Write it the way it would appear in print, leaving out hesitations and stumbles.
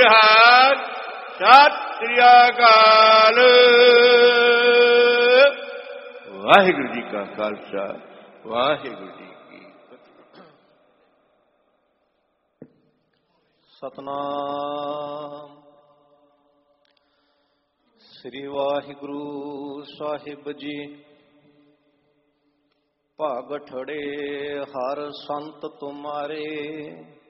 ਨਿਹਾਲ। ਸਤਿ ਸ੍ਰੀ ਅਕਾਲ। ਵਾਹਿਗੁਰੂ ਜੀ ਕਾ ਖਾਲਸਾ, ਵਾਹਿਗੁਰੂ ਜੀ ਕੀ ਫਤਿਹ। ਸਤਨਾਮ ਸ੍ਰੀ ਵਾਹਿਗੁਰੂ ਸਾਹਿਬ ਜੀ। ਭਾਗ ਠੜੇ ਹਰ ਸੰਤ ਤੁਮਾਰੇ,